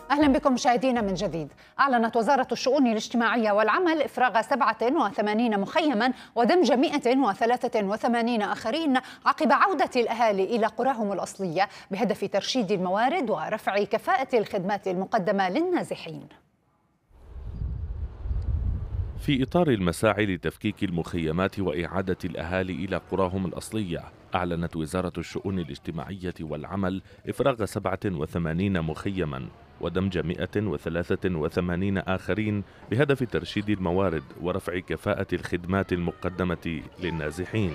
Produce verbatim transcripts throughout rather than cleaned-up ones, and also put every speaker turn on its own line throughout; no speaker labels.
أهلا بكم مشاهدينا من جديد. أعلنت وزارة الشؤون الاجتماعية والعمل إفراغ سبعة وثمانين مخيما ودمج مئة وثلاثة وثمانين آخرين عقب عودة الأهالي إلى قراهم الأصلية بهدف ترشيد الموارد ورفع كفاءة الخدمات المقدمة للنازحين.
في إطار المساعي لتفكيك المخيمات وإعادة الأهالي إلى قراهم الأصلية، أعلنت وزارة الشؤون الاجتماعية والعمل إفراغ سبعة وثمانين مخيما ودمج مئة وثلاثة وثمانين آخرين بهدف ترشيد الموارد ورفع كفاءة الخدمات المقدمة للنازحين.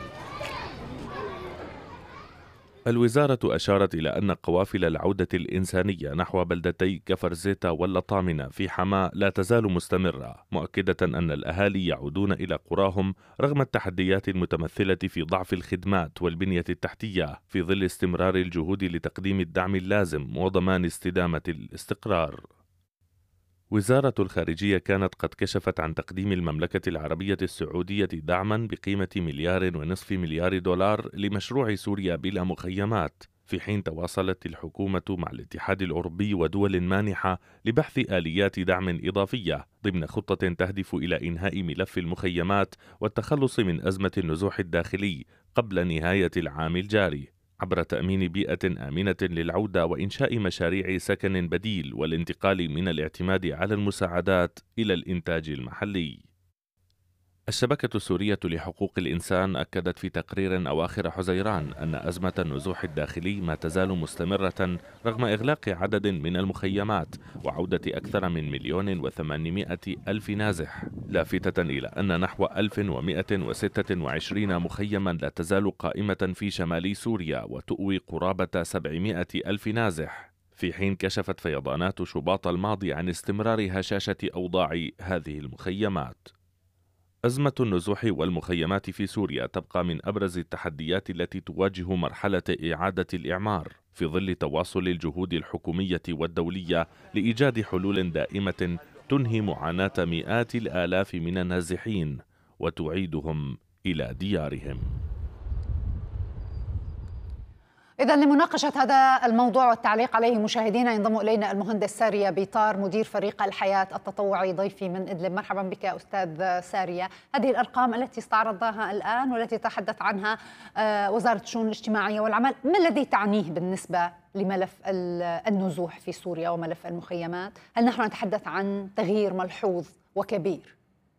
الوزارة أشارت إلى أن قوافل العودة الإنسانية نحو بلدتي كفر زيتا واللطامنة في حماة لا تزال مستمرة، مؤكدة أن الأهالي يعودون إلى قراهم رغم التحديات المتمثلة في ضعف الخدمات والبنية التحتية، في ظل استمرار الجهود لتقديم الدعم اللازم وضمان استدامة الاستقرار. وزارة الخارجية كانت قد كشفت عن تقديم المملكة العربية السعودية دعما بقيمة مليار ونصف مليار دولار لمشروع سوريا بلا مخيمات، في حين تواصلت الحكومة مع الاتحاد الأوروبي ودول مانحة لبحث آليات دعم إضافية ضمن خطة تهدف إلى إنهاء ملف المخيمات والتخلص من أزمة النزوح الداخلي قبل نهاية العام الجاري، عبر تأمين بيئة آمنة للعودة وإنشاء مشاريع سكن بديل والانتقال من الاعتماد على المساعدات إلى الإنتاج المحلي. الشبكة السورية لحقوق الإنسان أكدت في تقرير أواخر حزيران أن أزمة النزوح الداخلي ما تزال مستمرة رغم إغلاق عدد من المخيمات وعودة أكثر من مليون وثمانمائة ألف نازح، لافتة إلى أن نحو ألف ومئة وستة وعشرين مخيما لا تزال قائمة في شمال سوريا وتؤوي قرابة سبعمائة ألف نازح، في حين كشفت فيضانات شباط الماضي عن استمرار هشاشة أوضاع هذه المخيمات. أزمة النزوح والمخيمات في سوريا تبقى من أبرز التحديات التي تواجه مرحلة إعادة الإعمار، في ظل تواصل الجهود الحكومية والدولية لإيجاد حلول دائمة تنهي معاناة مئات الآلاف من النازحين وتعيدهم إلى ديارهم.
إذا لمناقشة هذا الموضوع والتعليق عليه مشاهدينا ينضم إلينا المهندس سارية بيطار مدير فريق الحياة التطوعي ضيفي من إدلب. مرحبا بك أستاذ سارية. هذه الأرقام التي استعرضناها الآن والتي تحدث عنها وزارة الشؤون الاجتماعية والعمل، ما الذي تعنيه بالنسبة لملف النزوح في سوريا وملف المخيمات؟ هل نحن نتحدث عن تغيير ملحوظ وكبير؟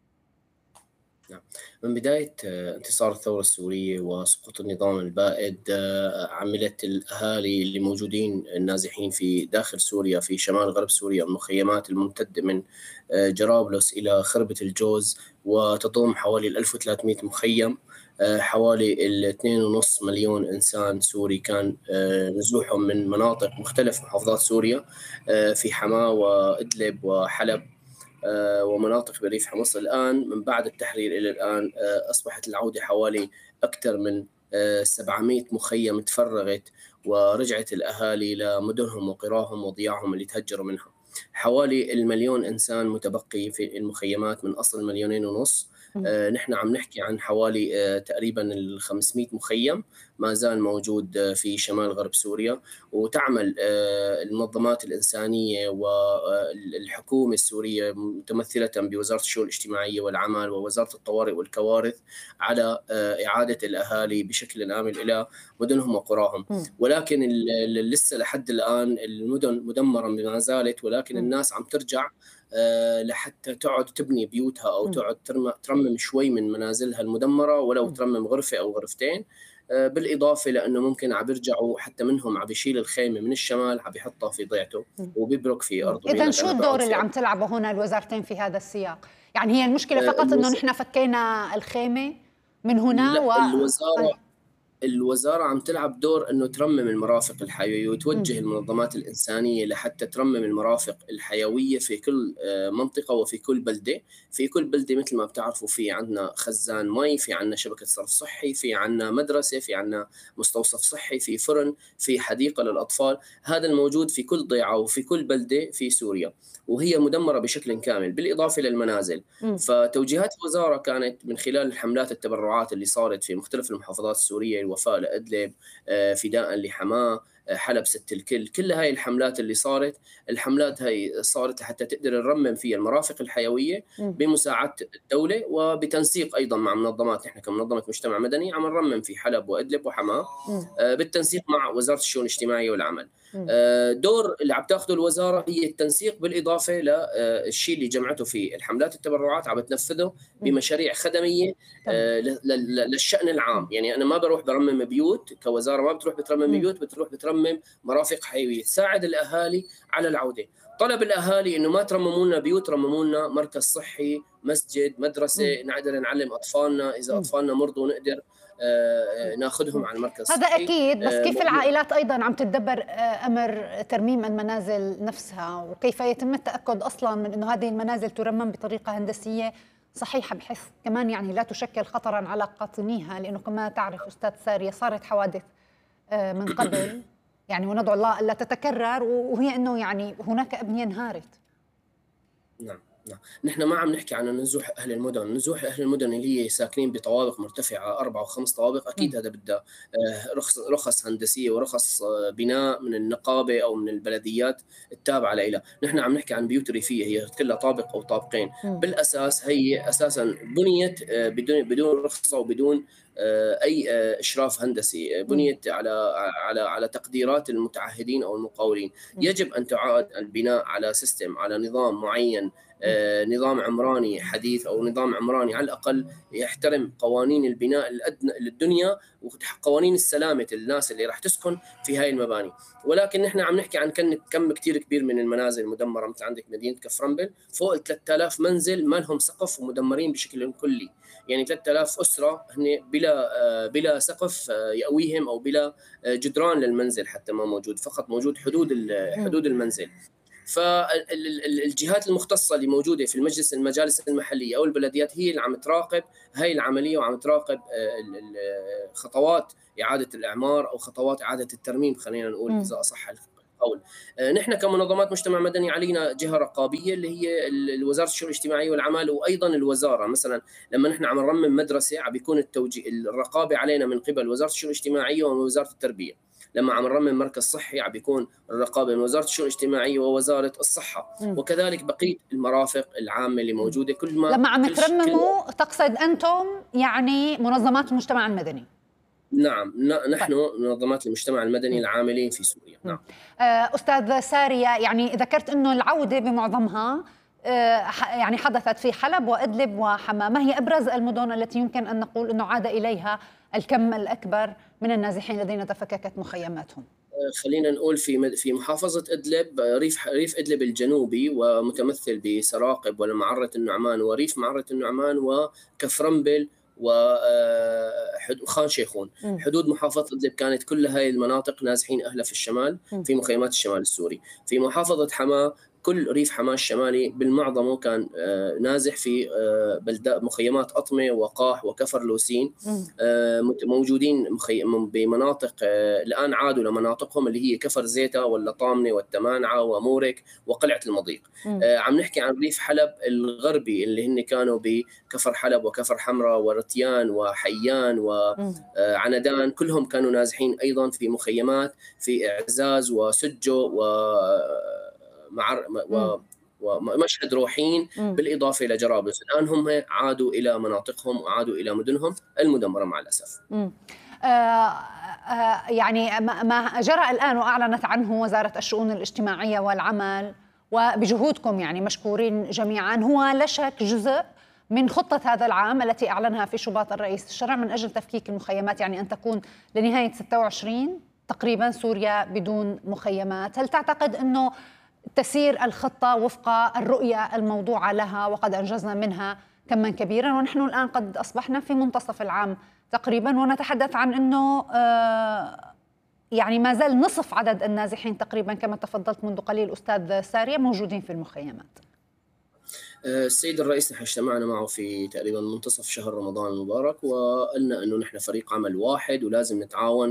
من بداية انتصار الثورة السورية وسقوط النظام البائد، عملت الأهالي اللي موجودين النازحين في داخل سوريا في شمال غرب سوريا المخيمات الممتدة من جرابلس إلى خربة الجوز وتضم حوالي ألف وثلاثمائة مخيم. حوالي الاثنين ونص مليون إنسان سوري كان نزوحهم من مناطق مختلف محافظات سوريا في حماة وإدلب وحلب ومناطق بريف حمص. الآن من بعد التحرير إلى الآن أصبحت العودة حوالي أكثر من سبعمائة مخيم تفرغت ورجعت الأهالي لمدنهم وقراهم وضياعهم اللي تهجروا منها. حوالي المليون إنسان متبقي في المخيمات من أصل مليونين ونص. آه نحن عم نحكي عن حوالي آه تقريبا الخمسمائة مخيم ما زال موجود آه في شمال غرب سوريا، وتعمل آه المنظمات الإنسانية والحكومة السورية متمثلة بوزارة الشؤون الاجتماعية والعمل ووزارة الطوارئ والكوارث على آه إعادة الأهالي بشكل آمن إلى مدنهم وقراهم. ولكن لسه لحد الآن المدن مدمرة ما زالت، ولكن الناس عم ترجع لحتى تقعد تبني بيوتها أو تقعد ترمم شوي من منازلها المدمرة، ولو ترمم غرفة أو غرفتين، بالإضافة لأنه ممكن عم يرجعوا حتى منهم عم يشيل الخيمة من الشمال عم يحطها في ضيعته وبيبرك في أرضه.
إذن شو الدور اللي عم تلعبه هنا الوزارتين في هذا السياق؟ يعني هي المشكلة فقط أنه نحن فكينا الخيمة من هنا و...
الوزارة الوزارة عم تلعب دور أنه ترمم المرافق الحيوية وتوجه المنظمات الإنسانية لحتى ترمم المرافق الحيوية في كل منطقة وفي كل بلدة. في كل بلدة مثل ما بتعرفوا في عندنا خزان مي، في عندنا شبكة صرف صحي، في عندنا مدرسة، في عندنا مستوصف صحي، في فرن، في حديقة للأطفال. هذا الموجود في كل ضيعة وفي كل بلدة في سوريا، وهي مدمرة بشكل كامل بالإضافة للمنازل. م. فتوجيهات الوزارة كانت من خلال الحملات التبرعات اللي صارت في مختلف المحافظات السورية، الوفاء لإدلب، فداء لحماة، حلب ست الكل. كل هاي الحملات اللي صارت، الحملات هاي صارت حتى تقدر نرمم فيها المرافق الحيوية بمساعدة الدولة وبتنسيق أيضا مع منظمات. نحن كمنظمة مجتمع مدني عم نرمم في حلب وإدلب وحماة بالتنسيق مع وزارة الشؤون الاجتماعية والعمل. دور اللي عم تاخذه الوزارة هي التنسيق، بالإضافة للشيء اللي جمعته في الحملات التبرعات عم بتنفذه بمشاريع خدمية للشأن العام. يعني أنا ما بروح برمم بيوت كوزارة، ما بتروح بترمم بيوت، بتروح بترمم مرافق حيوية تساعد الأهالي على العودة. طلب الأهالي إنه ما ترمموا لنا بيوت، رمموا لنا مركز صحي، مسجد، مدرسة، نقدر نعلم أطفالنا، إذا أطفالنا مرضوا نقدر آه ناخذهم على المركز
هذا
الصحي.
أكيد، بس كيف العائلات أيضا عم تتدبر آه أمر ترميم المنازل نفسها، وكيف يتم التأكد أصلا من أنه هذه المنازل ترمم بطريقة هندسية صحيحة بحيث كمان يعني لا تشكل خطرا على قاطنيها، لأنه كما تعرف أستاذ سارية صارت حوادث آه من قبل يعني، وندعو الله ألا تتكرر، وهي أنه يعني هناك أبنية انهارت.
نعم نعم، نحن ما عم نحكي عن نزوح أهل المدن. نزوح أهل المدن اللي هي ساكنين بطوابق مرتفعة أربع وخمس طوابق، أكيد هذا بدها رخص رخص هندسية ورخص بناء من النقابة أو من البلديات التابعة لها. نحن عم نحكي عن بيوت ريفية هي كلها طابق أو طابقين. بالأساس هي أساسا بنيت بدون بدون رخصة وبدون أي إشراف هندسي، بنيت على على على تقديرات المتعهدين أو المقاولين. يجب أن تعاد البناء على سيستم، على نظام معين، نظام عمراني حديث أو نظام عمراني على الأقل يحترم قوانين البناء الأدنى للدنيا وقوانين السلامة الناس اللي راح تسكن في هاي المباني. ولكن نحن عم نحكي عن كم كتير كبير من المنازل المدمرة. مثل عندك مدينة كفرنبل فوق ثلاثة آلاف منزل ما لهم سقف ومدمرين بشكل كلي. يعني ثلاثة آلاف أسرة هن بلا بلا سقف يأويهم أو بلا جدران للمنزل حتى ما موجود، فقط موجود حدود حدود المنزل. فالجهات المختصة اللي موجودة في المجلس المجالس المحلية أو البلديات هي اللي عم تراقب هاي العملية وعم تراقب خطوات إعادة الإعمار أو خطوات إعادة الترميم، خلينا نقول إذا أصح القول. نحن كمنظمات مجتمع مدني علينا جهة رقابية اللي هي وزارة الشؤون الاجتماعية والعمل، وأيضا الوزارة. مثلا لما نحن عم نرمم مدرسة عم بيكون التوجيه الرقابة علينا من قبل وزارة الشؤون الاجتماعية ومن وزارة التربية. لما عم نرمم مركز صحي عم بيكون الرقابه من وزاره الشؤون الاجتماعيه ووزاره الصحه، م. وكذلك بقيه المرافق العامه اللي موجوده. كل ما
لما عم ترمموا تقصد انتم يعني منظمات المجتمع المدني؟
نعم، نحن منظمات المجتمع المدني العاملين في سوريا. نعم.
أستاذ سارية، يعني ذكرت أنه العودة بمعظمها يعني حدثت في حلب وإدلب وحماة. ما هي أبرز المدن التي يمكن أن نقول أنه عاد إليها الكم الأكبر من النازحين الذين تفككت مخيماتهم؟
خلينا نقول في في محافظة إدلب ريف ريف إدلب الجنوبي ومتمثل بسراقب ومعرة النعمان وريف معرة النعمان وكفرنبل وخان شيخون. حدود محافظة إدلب كانت كل هاي المناطق نازحين أهلها في الشمال في مخيمات الشمال السوري. في محافظة حماة كل ريف حماة الشمالي بالمعظم كان نازح في مخيمات أطمة وقاح وكفر لوسين، موجودين بمناطق الآن عادوا لمناطقهم اللي هي كفر زيتا ولا طامنة والتمانعة ومورك وقلعة المضيق. عم نحكي عن ريف حلب الغربي اللي هن كانوا بكفر حلب وكفر حمراء ورتيان وحيان وعندان، كلهم كانوا نازحين أيضا في مخيمات في إعزاز وسجو و مع و... ومشهد روحين، بالإضافة إلى جرابلس. الآن هم عادوا إلى مناطقهم وعادوا إلى مدنهم المدمرة مع الأسف.
آه آه يعني ما جرى الآن وأعلنت عنه وزارة الشؤون الاجتماعية والعمل وبجهودكم يعني مشكورين جميعا، هو لا شك جزء من خطة هذا العام التي أعلنها في شباط الرئيس الشرع من أجل تفكيك المخيمات، يعني أن تكون لنهاية ستة وعشرين تقريبا سوريا بدون مخيمات. هل تعتقد أنه تسير الخطة وفق الرؤية الموضوعة لها وقد أنجزنا منها كما كبيرا، ونحن الآن قد أصبحنا في منتصف العام تقريبا ونتحدث عن أنه يعني ما زال نصف عدد النازحين تقريبا كما تفضلت منذ قليل أستاذ سارية موجودين في المخيمات؟
السيد الرئيس نحن اجتمعنا معه في تقريبا منتصف شهر رمضان المبارك وقلنا أنه نحن فريق عمل واحد ولازم نتعاون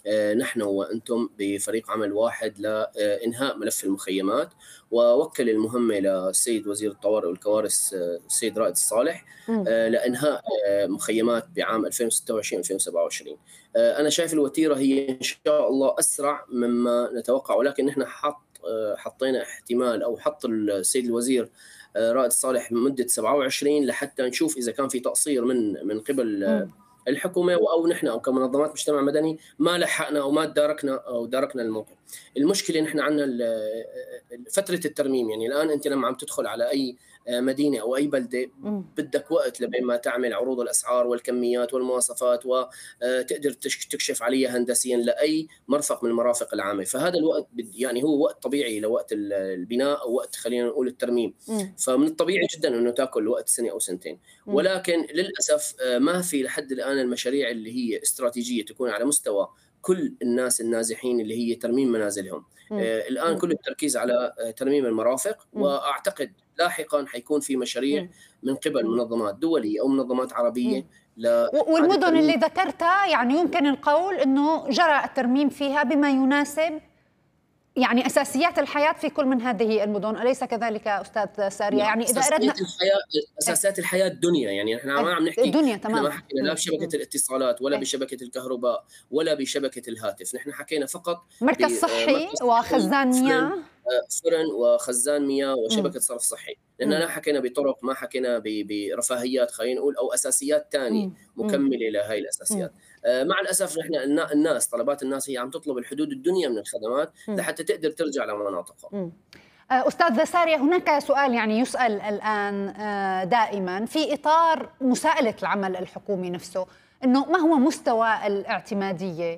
نحن وأنتم بفريق عمل واحد لإنهاء ملف المخيمات، ووكل المهمة للسيد وزير الطوارئ والكوارث السيد رائد الصالح لإنهاء مخيمات بعام ألفين وستة وعشرين ألفين وسبعة وعشرين. أنا شايف الوتيرة هي إن شاء الله أسرع مما نتوقع، ولكن نحن حط حطينا احتمال أو حط السيد الوزير رائد الصالح مدة سبعة وعشرين لحتى نشوف إذا كان في تقصير من من قبل م. الحكومة أو نحن أو كمنظمات مجتمع مدني ما لحقنا أو ما داركنا أو داركنا الموقف. المشكلة نحن عندنا فترة الترميم، يعني الآن أنت لما عم تدخل على أي مدينة أو أي بلدة بدك وقت لبين ما تعمل عروض الأسعار والكميات والمواصفات وتقدر تكشف عليها هندسيا لأي مرفق من المرافق العامة، فهذا الوقت يعني هو وقت طبيعي لوقت البناء أو وقت خلينا نقول الترميم، فمن الطبيعي جدا أنه تأكل وقت سنة أو سنتين، ولكن للأسف ما في لحد الآن المشاريع اللي هي استراتيجية تكون على مستوى كل الناس النازحين اللي هي ترميم منازلهم. آه الآن كل التركيز على آه ترميم المرافق، مم. وأعتقد لاحقا حيكون في مشاريع مم. من قبل منظمات دولية أو منظمات عربية.
والمدن اللي ذكرتها يعني يمكن القول أنه جرى الترميم فيها بما يناسب يعني أساسيات الحياة في كل من هذه المدن، أليس كذلك أستاذ سارية؟ يعني إذا أردنا
الحياة أساسيات الحياة الدنيا، يعني إحنا ما عم نحكي
الدنيا تمام،
ما حكينا لا بشبكة الاتصالات ولا بشبكة الكهرباء ولا بشبكة الهاتف، نحن حكينا فقط
مركز صحي وخزان مياه،
فرن وخزان مياه وشبكة صرف صحي، لأن لا حكينا بطرق، ما حكينا برفاهيات خلينا نقول أو أساسيات تانية مكملة لهي الأساسيات. مع الأسف نحن الناس طلبات الناس هي عم تطلب الحدود الدنيا من الخدمات لحتى تقدر ترجع لمناطقها.
أستاذ سارية، هناك سؤال يعني يسأل الآن دائما في إطار مساءلة العمل الحكومي نفسه، إنه ما هو مستوى الاعتمادية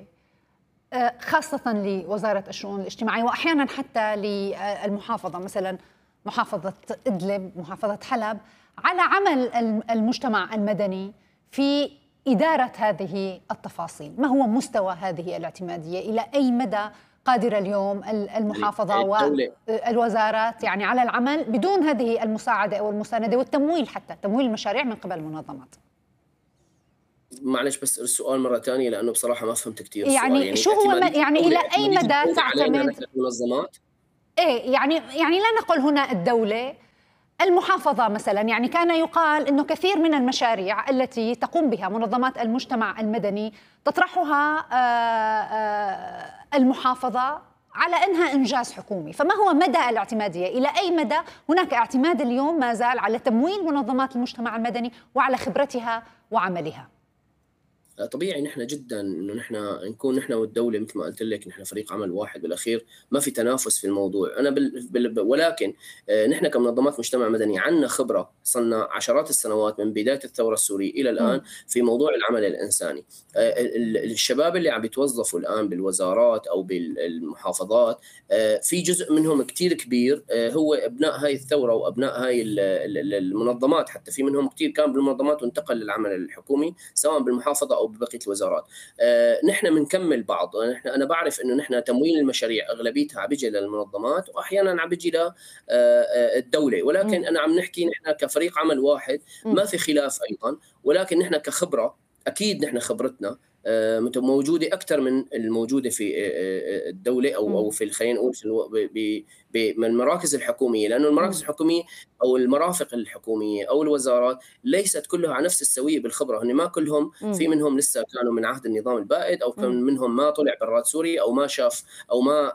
خاصة لوزارة الشؤون الاجتماعية وأحيانا حتى للمحافظة، مثلا محافظة إدلب، محافظة حلب، على عمل المجتمع المدني في إدارة هذه التفاصيل. ما هو مستوى هذه الاعتمادية؟ إلى أي مدى قادرة اليوم المحافظة والوزارات يعني على العمل بدون هذه المساعدة أو المساندة والتمويل، حتى تمويل المشاريع من قبل المنظمات؟
معلش بس السؤال مرة ثانية لأنه بصراحة ما فهمت كتير
يعني, يعني شو هو يعني إلى أي مدى تعتمد
المنظمات؟
إيه يعني يعني لا نقول هنا الدولة، المحافظة مثلا، يعني كان يقال أنه كثير من المشاريع التي تقوم بها منظمات المجتمع المدني تطرحها المحافظة على أنها إنجاز حكومي، فما هو مدى الاعتمادية؟ إلى أي مدى هناك اعتماد اليوم ما زال على تمويل منظمات المجتمع المدني وعلى خبرتها وعملها؟
طبيعي نحن جدا انه نحن نكون نحن والدوله مثل ما قلت لك نحن فريق عمل واحد بالاخير، ما في تنافس في الموضوع. انا بال... بال... ولكن نحن كمنظمات مجتمع مدني عندنا خبره صرنا عشرات السنوات من بدايه الثوره السوريه الى الان في موضوع العمل الانساني. الشباب اللي عم يتوظفوا الان بالوزارات او بالمحافظات في جزء منهم كتير كبير هو ابناء هاي الثوره وابناء هاي المنظمات، حتى في منهم كتير كان بالمنظمات وانتقل للعمل الحكومي سواء بالمحافظه او ببقيه الوزارات. آه، نحن بنكمل بعض، نحن انا بعرف انه نحن تمويل المشاريع اغلبيتها عم بيجي للمنظمات واحيانا عم بيجي للدوله، ولكن انا عم نحكي نحن كفريق عمل واحد ما في خلاف ايضا، ولكن نحن كخبره اكيد نحن خبرتنا موجوده اكثر من الموجوده في الدوله او او في خلينا نقول في بالمراكز الحكوميه، لانه المراكز الحكوميه او المرافق الحكوميه او الوزارات ليست كلها على نفس السويه بالخبره، هن ما كلهم في منهم لسه كانوا من عهد النظام البائد او كان منهم ما طلع برات سوريا او ما شاف او ما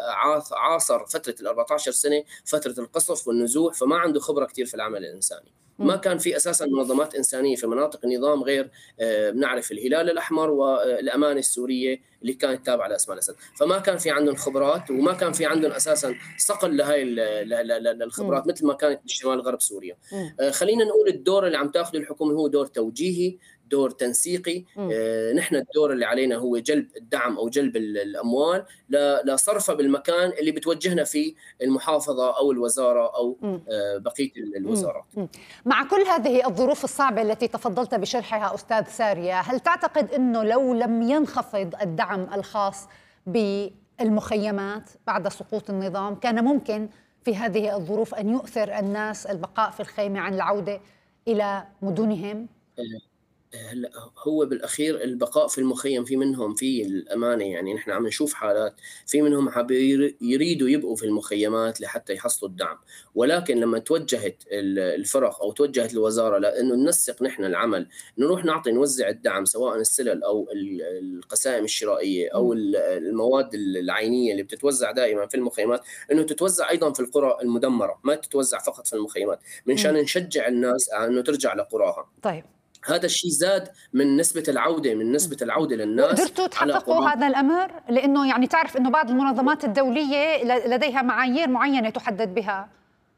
عاصر فتره ال أربعة عشر سنه فتره القصف والنزوح، فما عنده خبره كثير في العمل الانساني. ما كان في اساسا منظمات انسانيه في مناطق النظام غير بنعرف الهلال الاحمر والامانه السوريه اللي كانت تابعه لاسماء الاسد، فما كان في عندهم خبرات وما كان في عندهم اساسا صقل لهي الخبرات مثل ما كانت بشمال غرب سوريا. خلينا نقول الدور اللي عم تاخذه الحكومه هو دور توجيهي، دور تنسيقي. آه، نحن الدور اللي علينا هو جلب الدعم أو جلب الأموال لصرفها بالمكان اللي بتوجهنا فيه المحافظة أو الوزارة أو آه بقية الوزارات.
مع كل هذه الظروف الصعبة التي تفضلت بشرحها أستاذ سارية، هل تعتقد أنه لو لم ينخفض الدعم الخاص بالمخيمات بعد سقوط النظام كان ممكن في هذه الظروف أن يؤثر الناس البقاء في الخيمة عن العودة إلى مدنهم؟
هلا هو بالاخير البقاء في المخيم في منهم في الامانه، يعني نحن عم نشوف حالات في منهم حاب يريدوا يبقوا في المخيمات لحتى يحصلوا الدعم، ولكن لما توجهت الفرق او توجهت الوزاره لانه ننسق نحن العمل، نروح نعطي نوزع الدعم سواء السلل او القسائم الشرائيه او المواد العينيه اللي بتتوزع دائما في المخيمات، انه تتوزع ايضا في القرى المدمره، ما تتوزع فقط في المخيمات، من شان نشجع الناس انه ترجع لقراها.
طيب
هذا الشيء زاد من نسبة العودة من نسبة العودة للناس.
قدرتوا تحققوا هذا الأمر؟ لأنه يعني تعرف أنه بعض المنظمات الدولية لديها معايير معينة تحدد بها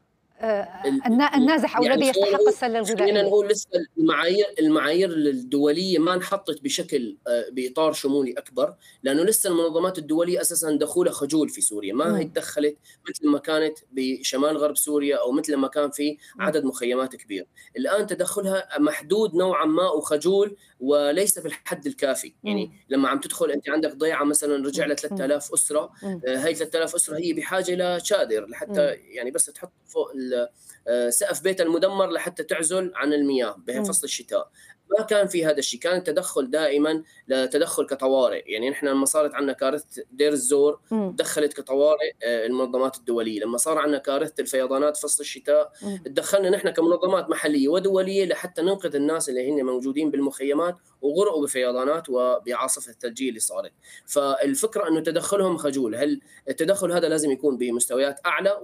النازح أو الذي يعني يستحق السلة الغذائية.
خلينا نقول لسه المعايير المعايير الدولية ما انحطت بشكل بإطار شمولي أكبر، لأنه لسه المنظمات الدولية أساساً دخولها خجول في سوريا، ما هي تدخلت مثل ما كانت بشمال غرب سوريا أو مثل ما كان في عدد مخيمات كبير. الآن تدخلها محدود نوعاً ما وخجول وليس بالحد الكافي. يعني لما عم تدخل أنت عندك ضيعة مثلاً رجع لها ثلاثة آلاف أسرة، هاي ثلاثة آلاف أسرة هي بحاجة لشادر لحتى يعني بس تحط فوق سقف بيت المدمر لحتى تعزل عن المياه بفصل الشتاء. ما كان في هذا الشيء، كان التدخل دائما لتدخل كطوارئ. يعني نحن لما صارت عندنا كارثه دير الزور تدخلت كطوارئ المنظمات الدوليه، لما صار عندنا كارثه الفيضانات فصل الشتاء تدخلنا نحن كمنظمات محليه ودوليه لحتى ننقذ الناس اللي هن موجودين بالمخيمات وغرقوا بفيضانات وبعاصفه الثلجيه اللي صارت. فالفكره انه تدخلهم خجول، هل التدخل هذا لازم يكون بمستويات اعلى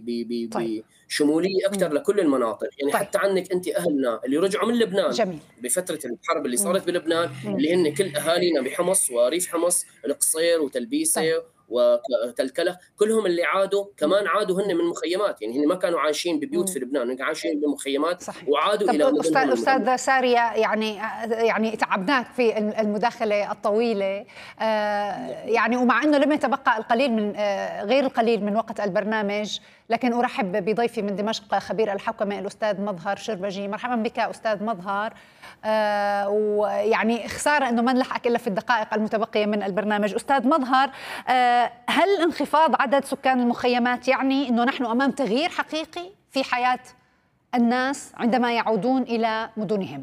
وبشموليه اكثر لكل المناطق. يعني طيب. حتى عنك انت اهلنا اللي رجعوا من لبنان جميل. بفترة الحرب اللي صارت بلبنان اللي هن كل أهالينا بحمص وريف حمص القصير وتلبيسة طيب. وتلكلة، كلهم اللي عادوا كمان عادوا هن من مخيمات. يعني هن ما كانوا عايشين ببيوت في لبنان، كانوا عايشين بمخيمات صحيح. وعادوا إلى
مدنهم. أستاذ, أستاذ سارية، يعني يعني تعبناك في المداخلة الطويلة، آه يعني ومع أنه لم يتبقى القليل من آه غير القليل من وقت البرنامج، لكن أرحب بضيفي من دمشق خبير الحوكمة الأستاذ مظهر شربجي. مرحبا بك أستاذ مظهر. آه ويعني خسارة أنه ما نلحقك إلا في الدقائق المتبقية من البرنامج. أستاذ مظهر، آه هل انخفاض عدد سكان المخيمات يعني أنه نحن أمام تغيير حقيقي في حياة الناس عندما يعودون إلى مدنهم؟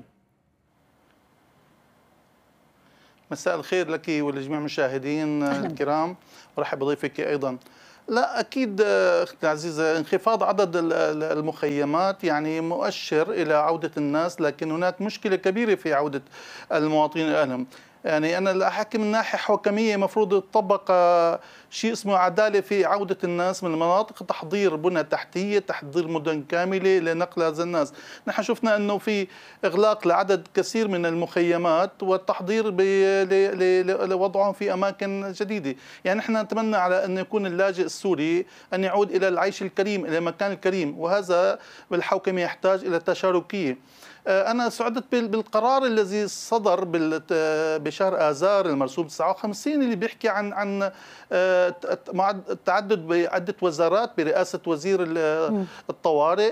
مساء الخير لك ولجميع المشاهدين الكرام، ورحب بضيفك أيضا. لا أكيد أختي العزيزة، انخفاض عدد المخيمات يعني مؤشر إلى عودة الناس، لكن هناك مشكلة كبيرة في عودة المواطنين الأهلهم. يعني أنا لا أحكي من ناحية حكمية، مفروض يطبق شيء اسمه عدالة في عودة الناس من المناطق، تحضير بنى تحتية، تحضير مدن كاملة لنقل هذا الناس. نحن شفنا أنه في إغلاق لعدد كثير من المخيمات والتحضير لوضعهم في أماكن جديدة. يعني نحن نتمنى على أن يكون اللاجئ السوري أن يعود إلى العيش الكريم، إلى مكان الكريم، وهذا بالحوكمة يحتاج إلى تشاركية. أنا سعدت بالقرار الذي صدر بشهر آذار المرسوم تسعة وخمسين اللي بيحكي عن عن التعدد بعدة وزارات برئاسة وزير الطوارئ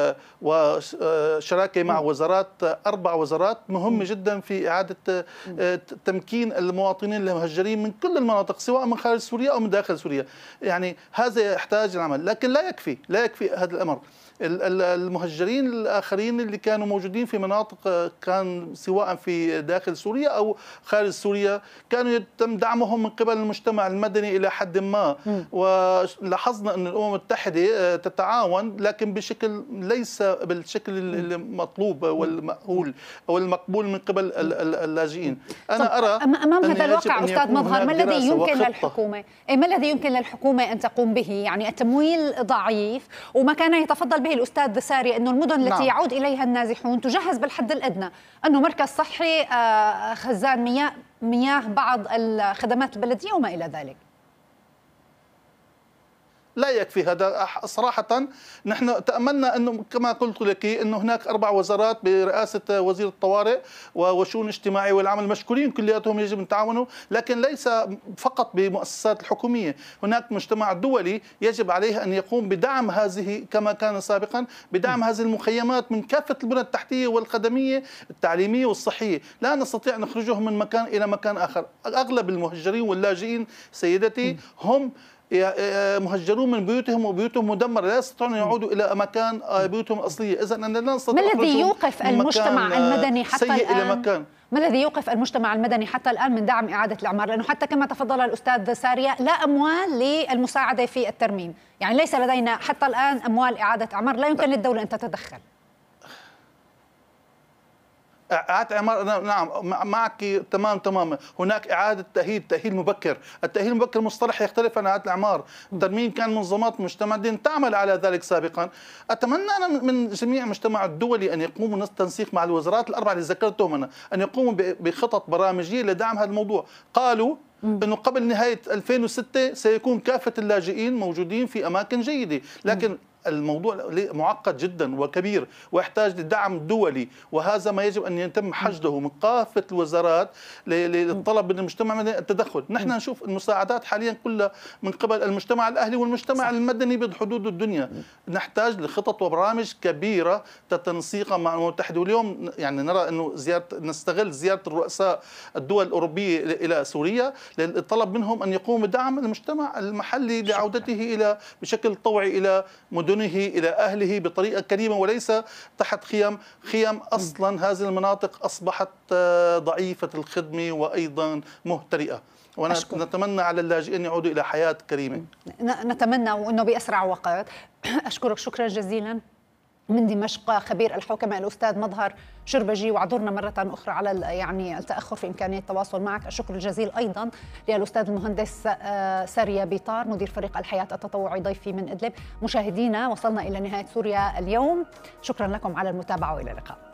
وشراكة مع وزارات أربع وزارات مهمة جدا في إعادة تمكين المواطنين المهجرين من كل المناطق سواء من خارج سوريا أو من داخل سوريا. يعني هذا يحتاج العمل، لكن لا يكفي لا يكفي هذا الأمر. المهجرين الآخرين اللي كانوا موجودين في مناطق كان سواء في داخل سوريا أو خارج سوريا كانوا يتم دعمهم من قبل المجتمع المدني إلى حد ما، ولاحظنا أن الأمم المتحدة تتعاون لكن بشكل ليس بالشكل المطلوب والمأهول أو المقبول من قبل اللاجئين.
أنا أرى أمام هذا الواقع أستاذ مظهر، ما الذي يمكن للحكومة ما الذي يمكن للحكومة أن تقوم به؟ يعني التمويل ضعيف، وما كان يتفضل به الأستاذ ساري أنه المدن التي نعم. يعود إليها النازحون تجهز بالحد الأدنى، أنه مركز صحي، خزان مياه مياه بعض الخدمات البلدية وما إلى ذلك.
لا يكفي هذا صراحة. نحن تأملنا أنه كما قلت لك أنه هناك أربع وزارات برئاسة وزير الطوارئ والشؤون الاجتماعية والعمل مشكورين كلياتهم يجب أن يتعاونوا، لكن ليس فقط بمؤسسات الحكومية، هناك مجتمع دولي يجب عليه أن يقوم بدعم هذه كما كان سابقا، بدعم هذه المخيمات من كافة البنى التحتية والخدمية التعليمية والصحية. لا نستطيع أن نخرجهم من مكان إلى مكان آخر. أغلب المهجرين واللاجئين سيدتي هم مهجرون من بيوتهم وبيوتهم مدمرة، لا يستطيعون أن يعودوا إلى مكان بيوتهم الأصلية. إذا أننا لا نستطيع.
ما الذي يوقف المجتمع المدني حتى
الآن إلى مكان؟
ما الذي يوقف المجتمع المدني حتى الآن من دعم إعادة الإعمار؟ لأنه حتى كما تفضل الأستاذ سارية لا أموال للمساعدة في الترميم، يعني ليس لدينا حتى الآن أموال إعادة إعمار، لا يمكن للدولة أن تتدخل.
إعادة إعمار، نعم معك تمام تماما. هناك إعادة تأهيل، تأهيل مبكر. التأهيل المبكر مصطلح يختلف عن إعادة الإعمار. الترميم كان منظمات مجتمع الدين تعمل على ذلك سابقا. أتمنى أنا من جميع المجتمع الدولي أن يقوموا بالتنسيق مع الوزارات الأربعة اللي ذكرتهم أنا، أن يقوموا بخطط برامجية لدعم هذا الموضوع. قالوا أنه قبل نهاية ألفين وستة سيكون كافة اللاجئين موجودين في أماكن جيدة، لكن الموضوع معقد جدا وكبير ويحتاج لدعم دولي، وهذا ما يجب أن يتم حشده من كافة الوزارات للطلب من المجتمع المدني التدخل. نحن نشوف المساعدات حاليا كلها من قبل المجتمع الأهلي والمجتمع المدني بحدود الدنيا. نحتاج لخطط وبرامج كبيرة تتنسيق مع الأمم المتحدة. واليوم يعني نرى أنه زيارة نستغل زيارة الرؤساء الدول الأوروبية إلى سوريا للطلب منهم أن يقوموا بدعم المجتمع المحلي لعودته إلى بشكل طوعي إلى مدن إلى أهله بطريقة كريمة، وليس تحت خيام خيام أصلا هذه المناطق أصبحت ضعيفة الخدمة وأيضا مهترئة. ونتمنى على اللاجئين أن يعودوا إلى حياة كريمة.
نتمنى وأنه بأسرع وقت. أشكرك شكرا جزيلا من دمشق خبير الحوكمة الأستاذ مظهر شربجي، وعذرنا مرة أخرى على يعني التأخر في إمكانية التواصل معك. الشكر الجزيل أيضا للأستاذ المهندس سارية بيطار مدير فريق الحياة التطوعي ضيفي من إدلب. مشاهدينا وصلنا إلى نهاية سوريا اليوم، شكرا لكم على المتابعة وإلى اللقاء.